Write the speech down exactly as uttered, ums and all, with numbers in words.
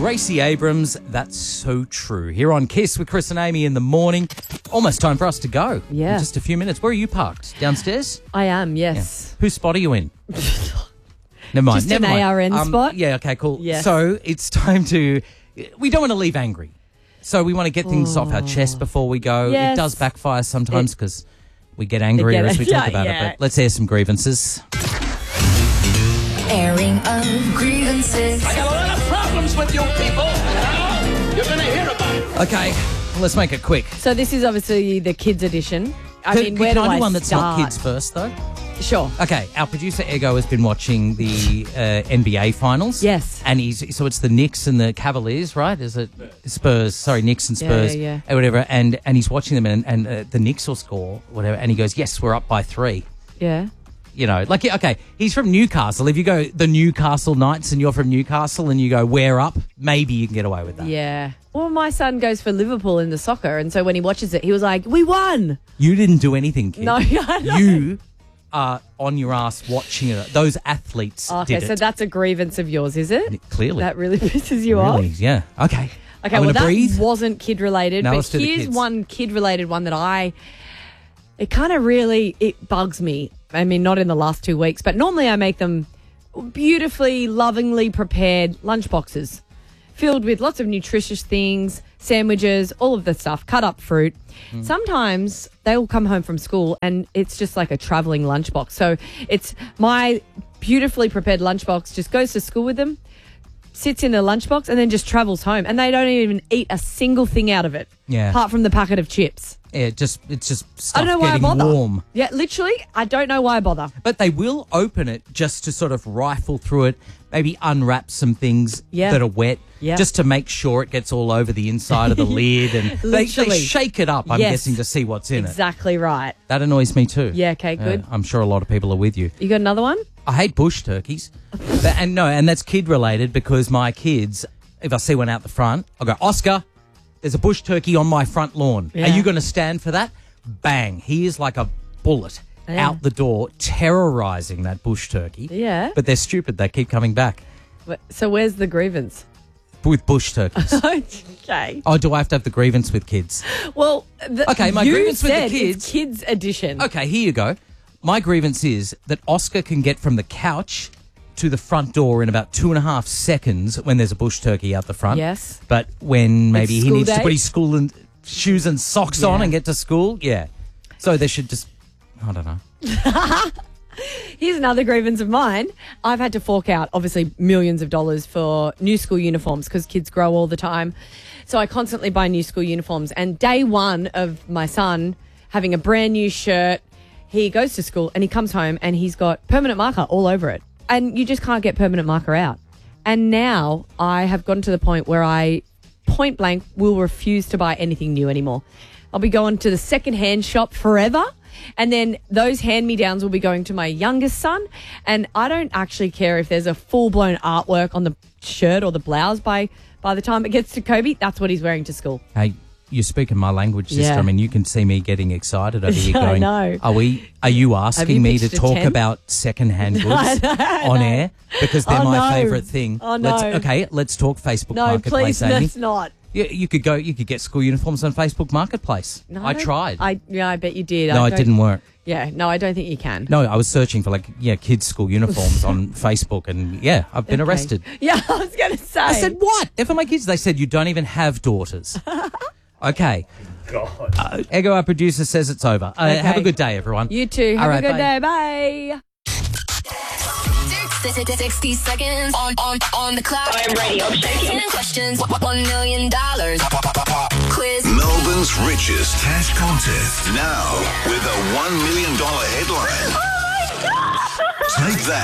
Gracie Abrams, That's So True. Here on Kiss with Chris and Amy in the morning. Almost time for us to go. Yeah. In just a few minutes. Where are you parked? Downstairs? I am, yes. Yeah. Whose spot are you in? Never mind. Just never an mind. A R N Um, spot? Yeah, okay, cool. Yes. So it's time to... We don't want to leave angry. So we want to get things off our chest before we go. Yes. It does backfire sometimes because we get angrier Get as it. we talk Yeah, about yeah. it. But let's air some grievances. Airing of grievances. I got a lot of problems with you people. Now you're going to hear about it. Okay, let's make it quick. So this is obviously the kids edition. I Can- mean, can where do I I do one that's start? not kids first, though? Sure. Okay, our producer Ego has been watching the uh, N B A finals. Yes. And he's so it's the Knicks and the Cavaliers, right? Is it Spurs? Sorry, Knicks and Yeah, Spurs, yeah, or whatever. And and he's watching them, and, and uh, the Knicks will score, whatever. And he goes, "Yes, we're up by three." Yeah. You know, like okay, he's from Newcastle. If you go the Newcastle Knights and you're from Newcastle and you go, "We're up," maybe you can get away with that. Yeah. Well, my son goes for Liverpool in the soccer, and so when he watches it, he was like, "We won." You didn't do anything, kid. No, I know. You are on your ass watching it. Those athletes Okay, did so it. that's a grievance of yours, is it? Clearly. That really pisses you Really, off? yeah. Okay. Okay, I'm well, gonna that breathe. wasn't kid-related, Now but let's do the here's kids. one kid-related one that I... It kind of really... It bugs me. I mean, not in the last two weeks, but normally I make them beautifully, lovingly prepared lunchboxes filled with lots of nutritious things, sandwiches, all of the stuff, cut up fruit. Mm. Sometimes they will come home from school and it's just like a traveling lunchbox. So it's my beautifully prepared lunchbox just goes to school with them, sits in a lunchbox and then just travels home. And they don't even eat a single thing out of it. Yeah. Apart from the packet of chips. Yeah, it just it's just I stuff don't know why I getting bother. warm. Yeah, literally, I don't know why I bother. But they will open it just to sort of rifle through it, maybe unwrap some things Yeah. that are wet, Yeah. just to make sure it gets all over the inside of the lid. And they, they Literally. shake it up, I'm Yes. guessing, to see what's in it. Exactly right. That annoys me too. Yeah, okay, good. Uh, I'm sure a lot of people are with you. You got another one? I hate bush turkeys. But- and no, and that's kid related because my kids, if I see one out the front, I'll go, Oscar, there's a bush turkey on my front lawn. Yeah. Are you going to stand for that? Bang. He is like a bullet Yeah. out the door, terrorising that bush turkey. Yeah. But they're stupid. They keep coming back But- So where's the grievance? with bush turkeys. Okay. Oh, do I have to have the grievance with kids? Well, the, Okay, my you grievance with the said kids- it's kids edition. Okay, here you go. My grievance is that Oscar can get from the couch to the front door in about two and a half seconds when there's a bush turkey out the front. Yes. But when maybe he school needs to day? put his school and shoes and socks on Yeah. and get to school, yeah. So they should just, I don't know. Here's another grievance of mine. I've had to fork out, obviously, millions of dollars for new school uniforms because kids grow all the time. So I constantly buy new school uniforms. And day one of my son having a brand new shirt, he goes to school and he comes home and he's got permanent marker all over it. And you just can't get permanent marker out. And now I have gotten to the point where I point blank will refuse to buy anything new anymore. I'll be going to the second-hand shop forever. And then those hand-me-downs will be going to my youngest son. And I don't actually care if there's a full-blown artwork on the shirt or the blouse by by the time it gets to Kobe. That's what he's wearing to school. Hey, you're speaking my language, sister. Yeah. I mean, you can see me getting excited over here I going, know. Are we? Are you asking you me to pitched a talk tent? about second-hand goods on air? Because they're Oh, my no. favourite thing. Oh, Let's, no. okay, let's talk Facebook No, Marketplace, please, Amy. let's not. Yeah, you could go. You could get school uniforms on Facebook Marketplace. No, I don't- tried. I yeah, I bet you did. no, I it don't- didn't work. Yeah, no, I don't think you can. No, I was searching for like yeah, kids' school uniforms on Facebook, and yeah, I've been Okay. arrested. Yeah, I was going to say. I said, "What? They're for my kids." They said, "You don't even have daughters." Okay. God. Uh, Ego, our producer, says it's over. Uh, Okay. Have a good day, everyone. You too. Have All a right, good bye. day. Bye. sixty seconds on, on, on the clock. I'm ready. I'm shaking. ten questions. One million dollars. Quiz. Melbourne's richest cash contest. Now with a one million dollars headline. Oh my God. Take that.